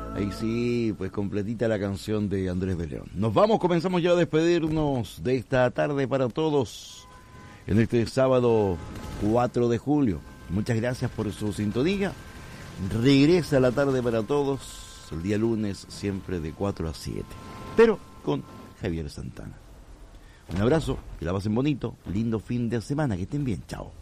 Ahí sí, pues completita la canción de Andrés de León. Nos vamos, comenzamos ya a despedirnos de esta tarde para todos en este sábado 4 de julio. Muchas gracias por su sintonía. Regresa la tarde para todos el día lunes, siempre de 4 a 7, pero con Javier Santana. Un abrazo, que la pasen bonito, lindo fin de semana, que estén bien, chao.